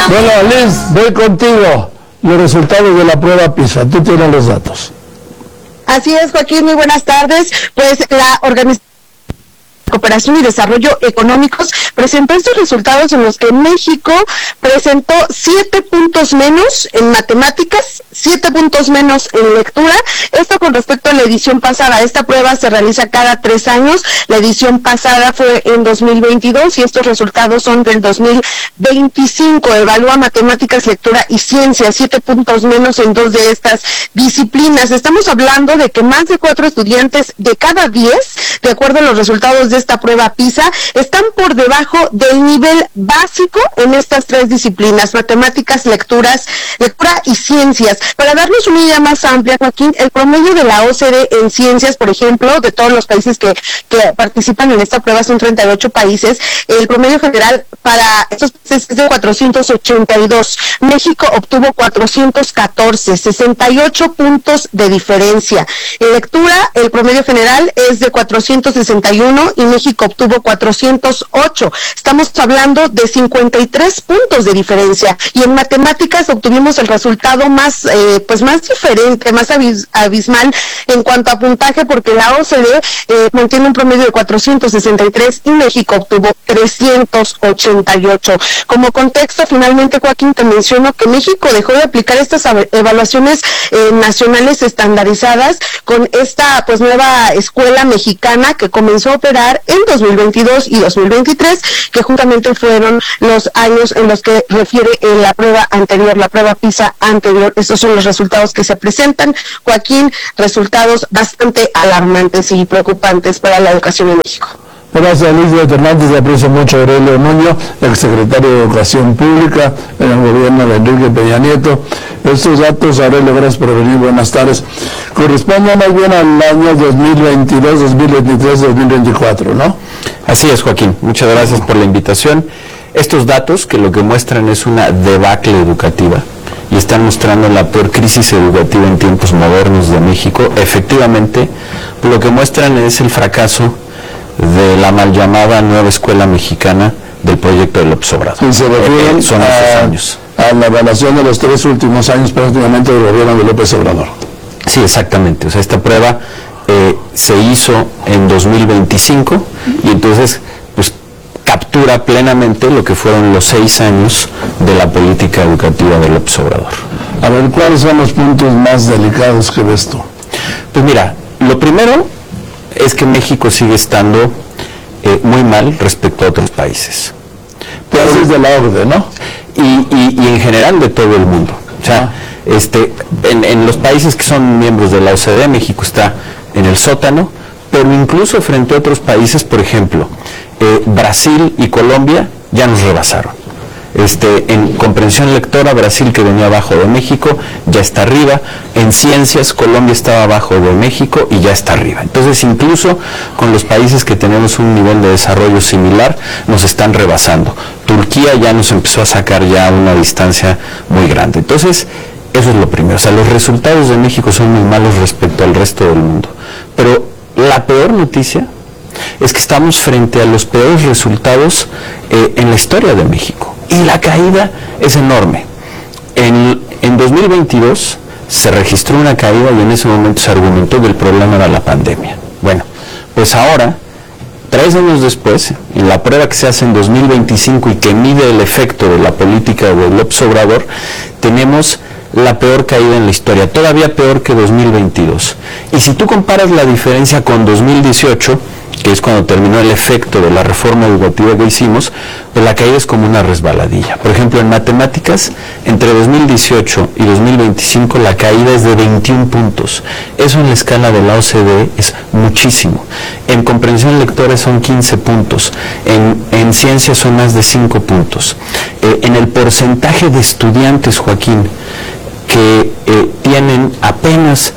Bueno, Liz, voy contigo. Los resultados de la prueba PISA. Tú tienes los datos. Así es, Joaquín, muy buenas tardes. Pues la Organización de Cooperación y Desarrollo Económicos presentó estos resultados en los que México presentó 7 puntos menos en matemáticas, 7 puntos menos en lectura. Esto con respecto a la edición pasada. Esta prueba se realiza cada 3 años. La edición pasada fue en 2022 y estos resultados son del 2025. Evalúa matemáticas, lectura y ciencia, 7 puntos menos en 2 de estas disciplinas. Estamos hablando de que más de 4 estudiantes de cada 10, de acuerdo a los resultados de esta prueba PISA, están por debajo del nivel básico en estas 3 disciplinas: matemáticas, lectura y ciencias. Para darnos una idea más amplia, Joaquín, el promedio de la OCDE en ciencias, por ejemplo, de todos los países que participan en esta prueba, son 38 países, el promedio general para estos países es de 482. México obtuvo 414, 68 puntos de diferencia. En lectura, el promedio general es de 461 y México obtuvo 408. Estamos hablando de 53 puntos de diferencia. Y en matemáticas obtuvimos el resultado más diferente, más abismal en cuanto a puntaje, porque la OCDE mantiene un promedio de 463 y México obtuvo 388. Como contexto, finalmente, Joaquín, te menciono que México dejó de aplicar estas evaluaciones nacionales estandarizadas con esta nueva escuela mexicana que comenzó a operar en 2022 y 2023, que justamente fueron los años en los que refiere la prueba anterior, la prueba PISA anterior. Estos son los resultados que se presentan, Joaquín, resultados bastante alarmantes y preocupantes para la educación en México. Gracias, Elizabeth Hernández. Le aprecio mucho a Aurelio Nuño, exsecretario de Educación Pública en el gobierno de Enrique Peña Nieto. Estos datos, Aurelio, gracias por venir. Buenas tardes. Corresponden más bien al año 2022, 2023, 2024, ¿no? Así es, Joaquín. Muchas gracias por la invitación. Estos datos, que lo que muestran es una debacle educativa y están mostrando la peor crisis educativa en tiempos modernos de México, efectivamente, lo que muestran es el fracaso de la mal llamada nueva escuela mexicana del proyecto de López Obrador. Y se refieren son esos años. A la evaluación de los 3 últimos años prácticamente del gobierno de López Obrador. Sí, exactamente. O sea, esta prueba se hizo en 2025 y entonces pues captura plenamente lo que fueron los 6 años de la política educativa de López Obrador. A ver, ¿cuáles son los puntos más delicados que ves tú? Pues mira, lo primero es que México sigue estando muy mal respecto a otros países. Países de la OCDE, ¿no? Y en general de todo el mundo. O sea, en los países que son miembros de la OCDE, México está en el sótano, pero incluso frente a otros países, por ejemplo, Brasil y Colombia ya nos rebasaron. En comprensión lectora, Brasil, que venía abajo de México, ya está arriba. En ciencias, Colombia estaba abajo de México y ya está arriba. Entonces, incluso con los países que tenemos un nivel de desarrollo similar, nos están rebasando. Turquía ya nos empezó a sacar ya a una distancia muy grande. Entonces, eso es lo primero. O sea, los resultados de México son muy malos respecto al resto del mundo. Pero la peor noticia es que estamos frente a los peores resultados en la historia de México. Y la caída es enorme. En 2022 se registró una caída y en ese momento se argumentó que el problema era la pandemia. Bueno, pues ahora, 3 años después, en la prueba que se hace en 2025 y que mide el efecto de la política de López Obrador, tenemos la peor caída en la historia, todavía peor que 2022. Y si tú comparas la diferencia con 2018, que es cuando terminó el efecto de la reforma educativa que hicimos, pues la caída es como una resbaladilla. Por ejemplo, en matemáticas, entre 2018 y 2025 la caída es de 21 puntos. Eso en la escala de la OCDE es muchísimo. En comprensión lectora son 15 puntos. En ciencias son más de 5 puntos. En el porcentaje de estudiantes, Joaquín, que tienen apenas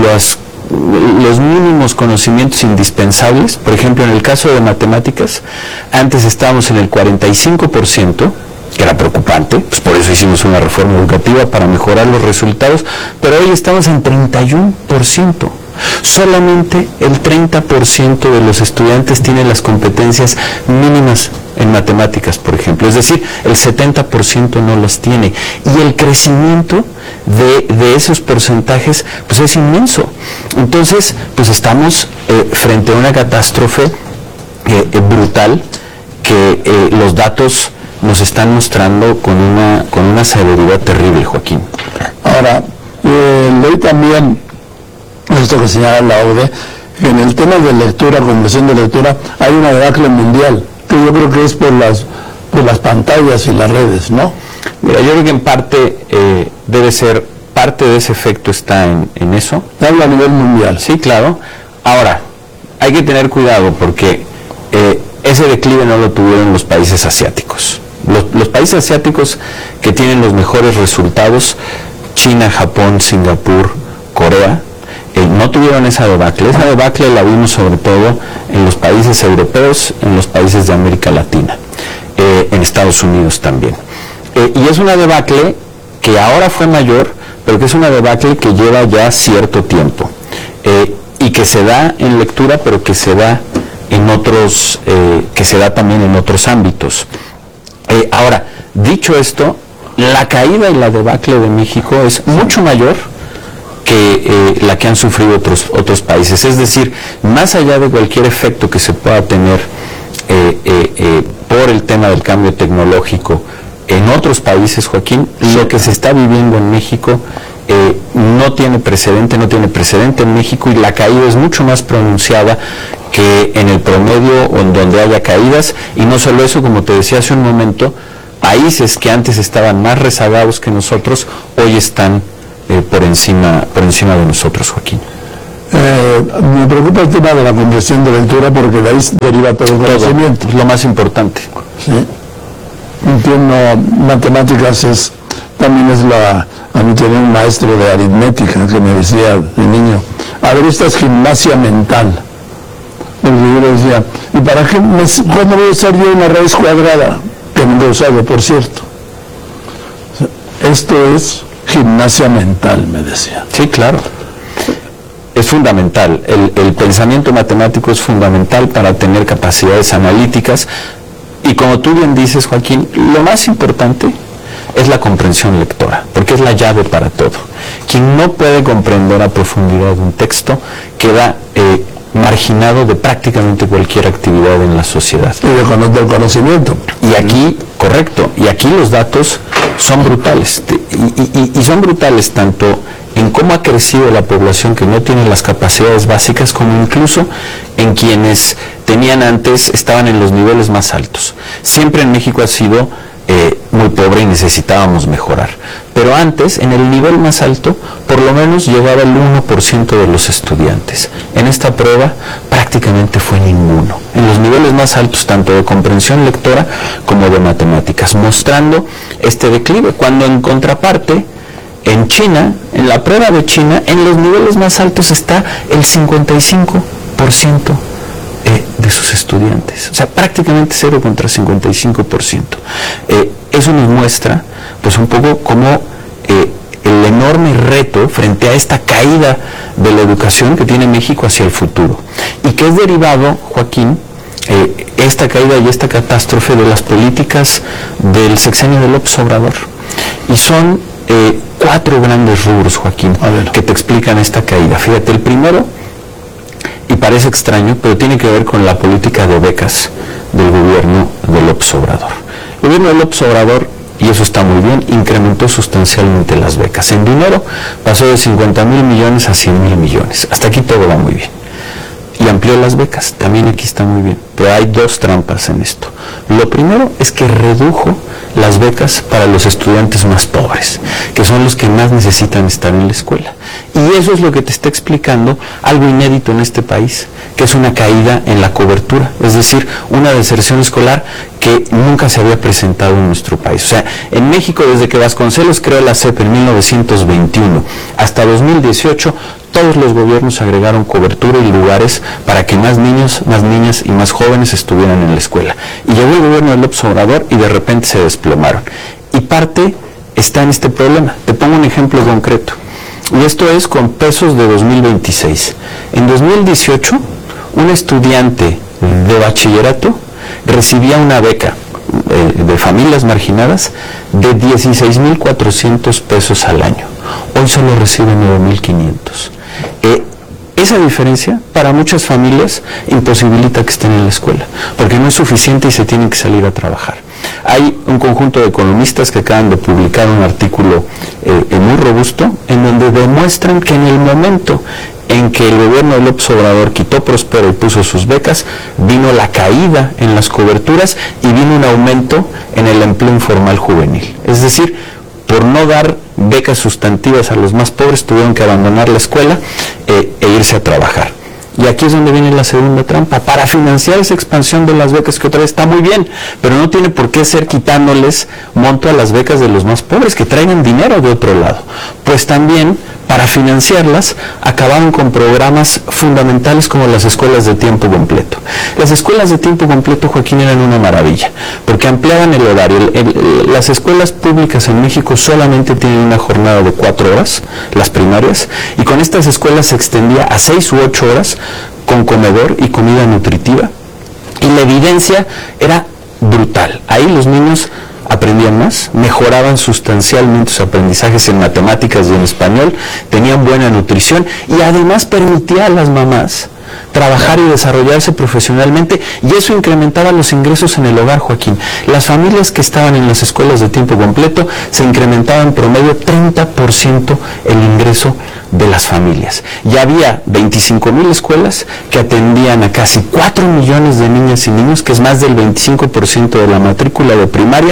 los mínimos conocimientos indispensables. Por ejemplo, en el caso de matemáticas, antes estábamos en el 45%, que era preocupante, pues por eso hicimos una reforma educativa para mejorar los resultados, pero hoy estamos en 31%. Solamente el 30% de los estudiantes tienen las competencias mínimas en matemáticas, por ejemplo. Es decir, el 70% no las tiene. Y el crecimiento de esos porcentajes pues es inmenso. Entonces, pues estamos frente a una catástrofe brutal que los datos nos están mostrando con una severidad terrible, Joaquín. Ahora, leí también esto que señala la OCDE, que en el tema de lectura, conversión de lectura, hay una debacle mundial, que yo creo que es por las pantallas y las redes, ¿no? Mira, yo creo que en parte debe ser, parte de ese efecto está en eso. Habla a nivel mundial. Sí, claro. Ahora, hay que tener cuidado porque ese declive no lo tuvieron los países asiáticos. Los países asiáticos que tienen los mejores resultados, China, Japón, Singapur, Corea, no tuvieron esa debacle. Esa debacle la vimos sobre todo en los países europeos, en los países de América Latina, en Estados Unidos también. Y es una debacle que ahora fue mayor, pero que es una debacle que lleva ya cierto tiempo y que se da en lectura, pero que se da en otros, que se da también en otros ámbitos. Ahora, dicho esto, la caída y la debacle de México es mucho mayor que la que han sufrido otros países. Es decir, más allá de cualquier efecto que se pueda tener por el tema del cambio tecnológico en otros países, Joaquín, lo que se está viviendo en México no tiene precedente en México, y la caída es mucho más pronunciada que en el promedio o en donde haya caídas. Y no solo eso, como te decía hace un momento, países que antes estaban más rezagados que nosotros, hoy están por encima de nosotros, Joaquín. Me preocupa el tema de la conversión de lectura, porque de ahí deriva todo el conocimiento. Es lo más importante. Sí. Entiendo, matemáticas también es a mí tenía un maestro de aritmética que me decía de niño, a ver, esta es gimnasia mental. Porque yo le decía, ¿y para qué? ¿Cuándo voy a usar yo una raíz cuadrada? Que no lo usaba, por cierto. Esto es gimnasia mental, me decía. Sí, claro. Es fundamental. El pensamiento matemático es fundamental para tener capacidades analíticas. Y como tú bien dices, Joaquín, lo más importante es la comprensión lectora, porque es la llave para todo. Quien no puede comprender a profundidad un texto queda marginado de prácticamente cualquier actividad en la sociedad. Y del conocimiento. Y aquí, correcto, y aquí los datos son brutales. Y son brutales tanto en cómo ha crecido la población que no tiene las capacidades básicas, como incluso en quienes tenían antes, estaban en los niveles más altos. Siempre en México ha sido muy pobre y necesitábamos mejorar. Pero antes, en el nivel más alto, por lo menos llegaba el 1% de los estudiantes. En esta prueba prácticamente fue ninguno. En los niveles más altos, tanto de comprensión lectora como de matemáticas, mostrando este declive. Cuando en contraparte, en China, en la prueba de China, en los niveles más altos está el 55% de sus estudiantes, o sea, prácticamente 0 contra 55%. Eso nos muestra, pues, un poco cómo el enorme reto frente a esta caída de la educación que tiene México hacia el futuro, y que es derivado, Joaquín, esta caída y esta catástrofe de las políticas del sexenio de López Obrador. Y son 4 grandes rubros, Joaquín, que te explican esta caída. Fíjate, el primero, y parece extraño, pero tiene que ver con la política de becas del gobierno de López Obrador. El gobierno de López Obrador, y eso está muy bien, incrementó sustancialmente las becas. En dinero pasó de 50,000 millones a 100,000 millones. Hasta aquí todo va muy bien. Y amplió las becas, también aquí está muy bien. Pero hay 2 trampas en esto. Lo primero es que redujo las becas para los estudiantes más pobres, que son los que más necesitan estar en la escuela. Y eso es lo que te está explicando algo inédito en este país, que es una caída en la cobertura, es decir, una deserción escolar que nunca se había presentado en nuestro país. O sea, en México, desde que Vasconcelos creó la SEP en 1921 hasta 2018, todos los gobiernos agregaron cobertura y lugares para que más niños, más niñas y más jóvenes estuvieran en la escuela. Y llegó el gobierno de López Obrador y de repente se desplomaron. Y parte está en este problema. Te pongo un ejemplo concreto. Y esto es con pesos de 2026. En 2018, un estudiante de bachillerato recibía una beca de familias marginadas de 16,400 pesos al año. Hoy solo recibe 9,500. Esa diferencia para muchas familias imposibilita que estén en la escuela, porque no es suficiente y se tienen que salir a trabajar. Hay un conjunto de economistas que acaban de publicar un artículo muy robusto en donde demuestran que en el momento en que el gobierno de López Obrador quitó Prospero y puso sus becas, vino la caída en las coberturas y vino un aumento en el empleo informal juvenil. Es decir, por no dar becas sustantivas a los más pobres, tuvieron que abandonar la escuela e irse a trabajar. Y aquí es donde viene la segunda trampa. Para financiar esa expansión de las becas, que otra vez está muy bien, pero no tiene por qué ser quitándoles monto a las becas de los más pobres, que traigan dinero de otro lado. Pues también, para financiarlas, acabaron con programas fundamentales como las escuelas de tiempo completo. Las escuelas de tiempo completo, Joaquín, eran una maravilla, porque ampliaban el horario. Las escuelas públicas en México solamente tienen una jornada de 4 horas, las primarias, y con estas escuelas se extendía a 6 u 8 horas, con comedor y comida nutritiva, y la evidencia era brutal. Ahí los niños aprendían más, mejoraban sustancialmente sus aprendizajes en matemáticas y en español, tenían buena nutrición y además permitía a las mamás trabajar y desarrollarse profesionalmente, y eso incrementaba los ingresos en el hogar, Joaquín. Las familias que estaban en las escuelas de tiempo completo se incrementaba en promedio 30% el ingreso de las familias. Ya había 25,000 escuelas que atendían a casi 4 millones de niñas y niños, que es más del 25% de la matrícula de primaria,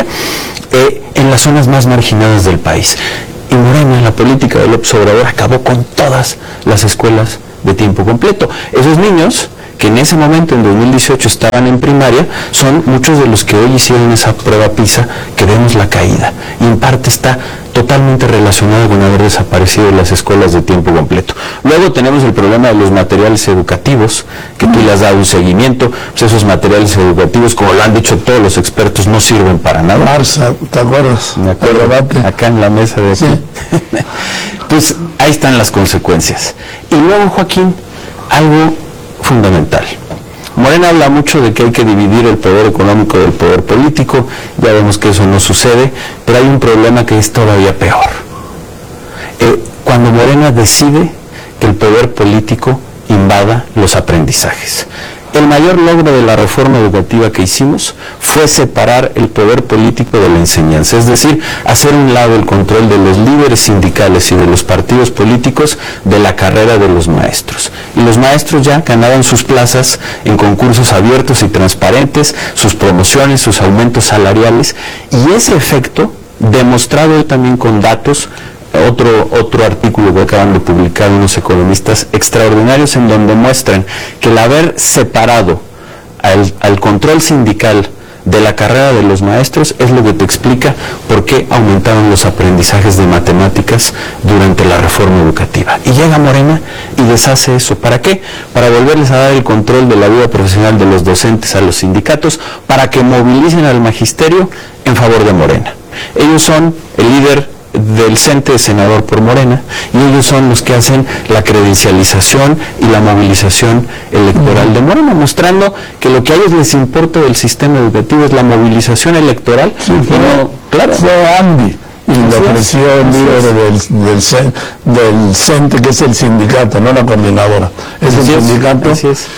en las zonas más marginadas del país. Y Morena, la política de López Obrador, acabó con todas las escuelas de tiempo completo. Esos niños que en ese momento, en 2018, estaban en primaria, son muchos de los que hoy hicieron esa prueba PISA, que vemos la caída, y en parte está totalmente relacionado con haber desaparecido las escuelas de tiempo completo. Luego tenemos el problema de los materiales educativos, que tú le has dado un seguimiento. Pues esos materiales educativos, como lo han dicho todos los expertos, no sirven para nada. Marza, ¿te acuerdas? Me acuerdo, acá en la mesa de aquí. Sí. Pues ahí están las consecuencias. Y luego, Joaquín, algo fundamental. Morena habla mucho de que hay que dividir el poder económico del poder político. Ya vemos que eso no sucede, pero hay un problema que es todavía peor. Cuando Morena decide que el poder político invada los aprendizajes. El mayor logro de la reforma educativa que hicimos fue separar el poder político de la enseñanza, es decir, hacer a un lado el control de los líderes sindicales y de los partidos políticos de la carrera de los maestros. Y los maestros ya ganaban sus plazas en concursos abiertos y transparentes, sus promociones, sus aumentos salariales, y ese efecto, demostrado también con datos, otro artículo que acaban de publicar unos economistas extraordinarios, en donde muestran que el haber separado al control sindical de la carrera de los maestros es lo que te explica por qué aumentaron los aprendizajes de matemáticas durante la reforma educativa. Y llega Morena y deshace eso. ¿Para qué? Para volverles a dar el control de la vida profesional de los docentes a los sindicatos, para que movilicen al magisterio en favor de Morena. Ellos son el líder del CENTE, senador por Morena, y ellos son los que hacen la credencialización y la movilización electoral de Morena, mostrando que lo que a ellos les importa del sistema educativo es la movilización electoral. Sí, fue Andy, y lo ofreció el líder del CENTE, que es el sindicato, no la coordinadora, es el sindicato.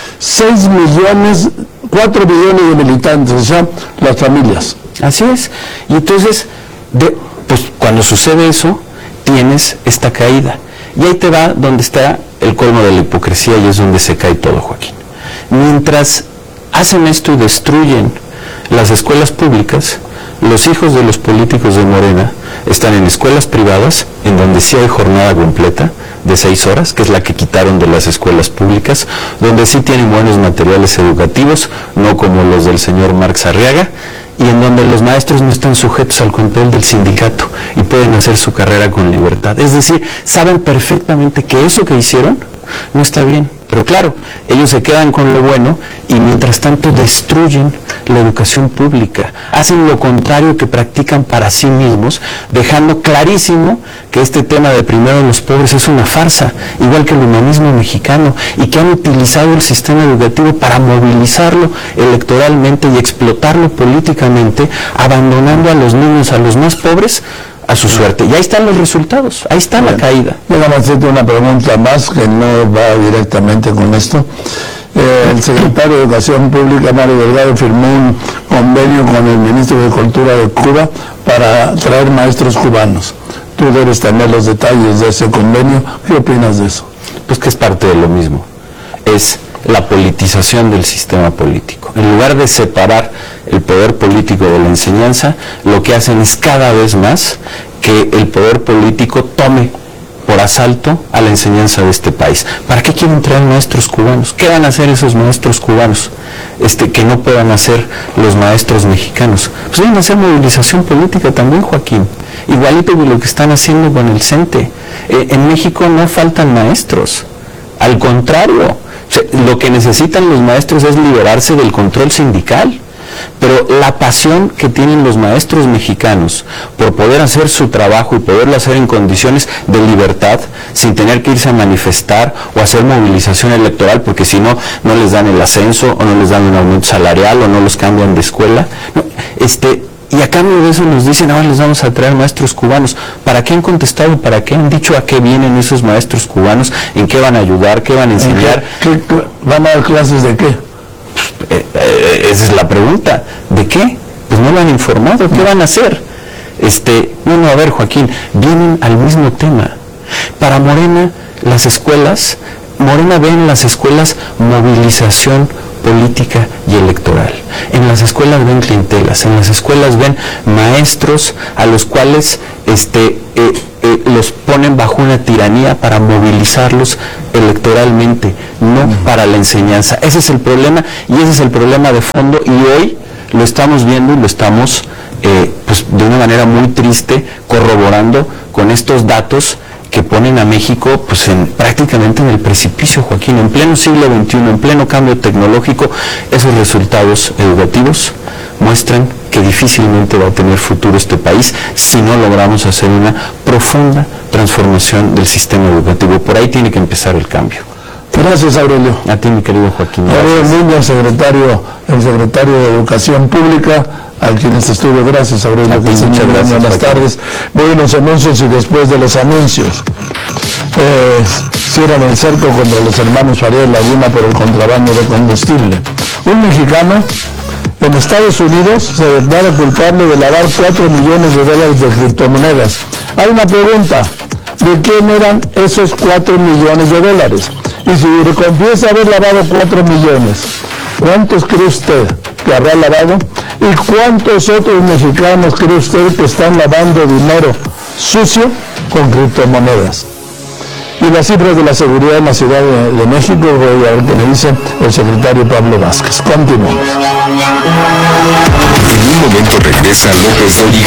4 millones de militantes, o sea, las familias. Así es. Y entonces, pues cuando sucede eso, tienes esta caída. Y ahí te va donde está el colmo de la hipocresía, y es donde se cae todo, Joaquín. Mientras hacen esto y destruyen las escuelas públicas, los hijos de los políticos de Morena están en escuelas privadas, en donde sí hay jornada completa de 6 horas, que es la que quitaron de las escuelas públicas, donde sí tienen buenos materiales educativos, no como los del señor Marx Arriaga, y en donde los maestros no están sujetos al control del sindicato y pueden hacer su carrera con libertad. Es decir, saben perfectamente que eso que hicieron no está bien, Pero claro, ellos se quedan con lo bueno y mientras tanto destruyen la educación pública, hacen lo contrario que practican para sí mismos, dejando clarísimo que este tema de primero de los pobres es una farsa, igual que el humanismo mexicano, y que han utilizado el sistema educativo para movilizarlo electoralmente y explotarlo políticamente, abandonando a los niños, a los más pobres, a su suerte. Y ahí están los resultados, ahí está la caída. Déjame hacerte una pregunta más que no va directamente con esto. El secretario de Educación Pública, Mario Delgado, firmó un convenio con el ministro de Cultura de Cuba para traer maestros cubanos. Tú debes tener los detalles de ese convenio. ¿Qué opinas de eso? Pues que es parte de lo mismo. Es la politización del sistema político. En lugar de separar el poder político de la enseñanza, lo que hacen es cada vez más que el poder político tome por asalto a la enseñanza de este país. ¿Para qué quieren traer maestros cubanos? ¿Qué van a hacer esos maestros cubanos que no puedan hacer los maestros mexicanos? Pues van a hacer movilización política también, Joaquín. Igualito que lo que están haciendo con el CENTE. En México no faltan maestros. Al contrario, lo que necesitan los maestros es liberarse del control sindical. Pero la pasión que tienen los maestros mexicanos por poder hacer su trabajo y poderlo hacer en condiciones de libertad, sin tener que irse a manifestar o hacer movilización electoral, porque si no, no les dan el ascenso o no les dan un aumento salarial o no los cambian de escuela. No, y a cambio de eso nos dicen, ahora les vamos a traer maestros cubanos. ¿Para qué han contestado? ¿Para qué han dicho a qué vienen esos maestros cubanos? ¿En qué van a ayudar? ¿Qué van a enseñar? ¿Qué van a dar clases de qué? Esa es la pregunta. ¿De qué? Pues no lo han informado. ¿Qué van a hacer? No, a ver, Joaquín, vienen al mismo tema. Para Morena, las escuelas, Morena ve en las escuelas movilización política y electoral. En las escuelas ven clientelas, en las escuelas ven maestros a los cuales los ponen bajo una tiranía para movilizarlos electoralmente, no para la enseñanza. Ese es el problema y ese es el problema de fondo, y hoy lo estamos viendo y lo estamos pues de una manera muy triste corroborando con estos datos que ponen a México pues prácticamente en el precipicio, Joaquín, en pleno siglo XXI, en pleno cambio tecnológico. Esos resultados educativos muestran que difícilmente va a tener futuro este país si no logramos hacer una profunda transformación del sistema educativo. Por ahí tiene que empezar el cambio. Gracias, Aurelio. A ti, mi querido Joaquín. Aurelio Muñoz, el secretario de Educación Pública, aquí en este estudio. Gracias, Aurelio. A ti, muchas gracias. Buenas tardes. Voy a unos anuncios y después de los anuncios. Cierran el cerco contra los hermanos Farías Laguna por el contrabando de combustible. Un mexicano en Estados Unidos se declara culpable de lavar $4 millones de criptomonedas. Hay una pregunta: ¿de quién eran esos $4 millones? Y si confiesa haber lavado 4 millones, ¿cuántos cree usted que habrá lavado? ¿Y cuántos otros mexicanos cree usted que están lavando dinero sucio con criptomonedas? Y las cifras de la seguridad en la Ciudad de México, voy a ver qué me dice el secretario Pablo Vázquez. Continuamos. En un momento regresa López Dóriga.